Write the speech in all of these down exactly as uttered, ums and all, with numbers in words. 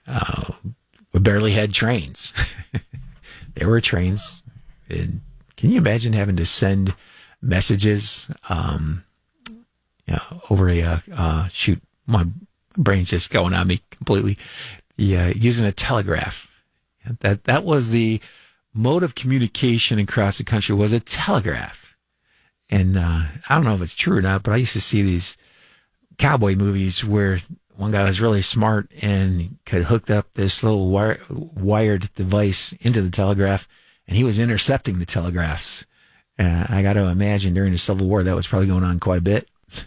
Uh, we barely had trains. There were trains. And can you imagine having to send messages um, you know, over a, uh, uh, shoot, my brain's just going on me completely. Yeah, using a telegraph. That that was the mode of communication across the country, was a telegraph. And uh, I don't know if it's true or not, but I used to see these cowboy movies where one guy was really smart and could hook up this little wire, wired device into the telegraph, and he was intercepting the telegraphs. Uh, I got to imagine during the Civil War that was probably going on quite a bit.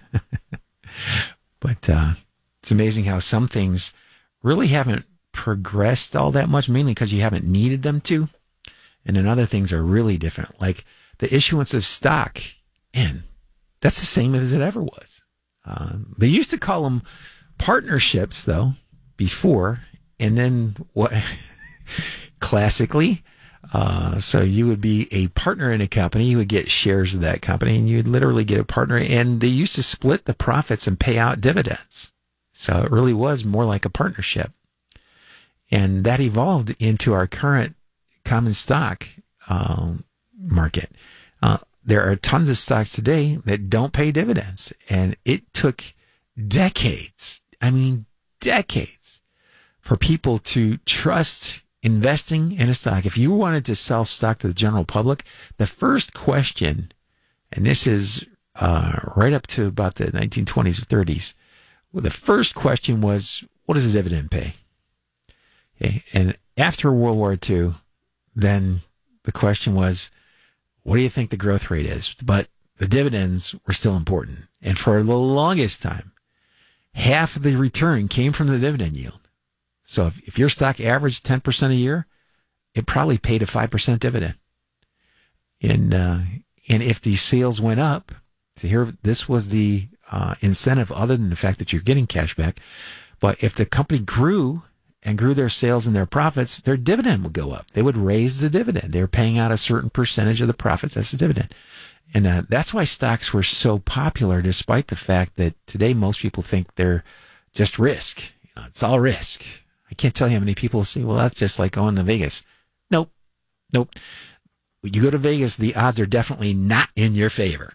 But uh, it's amazing how some things really haven't progressed all that much, mainly because you haven't needed them to. And then other things are really different, like the issuance of stock. And that's the same as it ever was. Um, they used to call them partnerships, though, before. And then what? Classically, uh, so you would be a partner in a company. You would get shares of that company, and you'd literally get a partner. And they used to split the profits and pay out dividends. So it really was more like a partnership. And that evolved into our current common stock um, market. Uh, there are tons of stocks today that don't pay dividends. And it took decades, I mean, decades, for people to trust investing in a stock. If you wanted to sell stock to the general public, the first question, and this is uh, right up to about the nineteen twenties or thirties, well, the first question was, what does a dividend pay? Okay. And after World War Two, then the question was, what do you think the growth rate is? But the dividends were still important. And for the longest time, half of the return came from the dividend yield. So if, if your stock averaged ten percent a year, it probably paid a five percent dividend. And, uh, and if the sales went up, so here, this was the uh, incentive other than the fact that you're getting cash back. But if the company grew and grew their sales and their profits, their dividend would go up. They would raise the dividend. They were paying out a certain percentage of the profits as a dividend. And uh, that's why stocks were so popular, despite the fact that today most people think they're just risk. You know, it's all risk. I can't tell you how many people say, well, that's just like going to Vegas. Nope. Nope. When you go to Vegas, the odds are definitely not in your favor.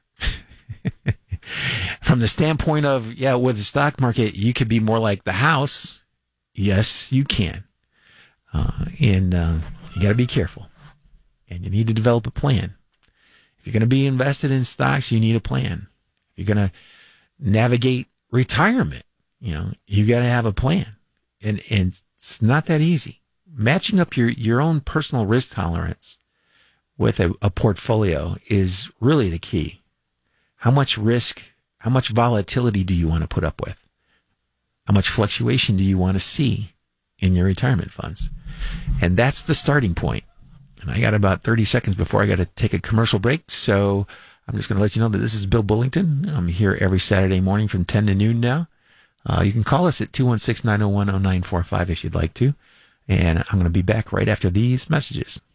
From the standpoint of, yeah, with the stock market, you could be more like the house. Yes, you can. Uh, and uh, you got to be careful. And you need to develop a plan. If you're going to be invested in stocks, you need a plan. If you're going to navigate retirement, you know, you got to have a plan. And and it's not that easy. Matching up your, your own personal risk tolerance with a, a portfolio is really the key. How much risk, how much volatility do you want to put up with? How much fluctuation do you want to see in your retirement funds? And that's the starting point. And I got about thirty seconds before I got to take a commercial break. So I'm just going to let you know that this is Bill Bullington. I'm here every Saturday morning from ten to noon now. Uh, you can call us at two one six, nine oh one, oh nine four five if you'd like to. And I'm going to be back right after these messages.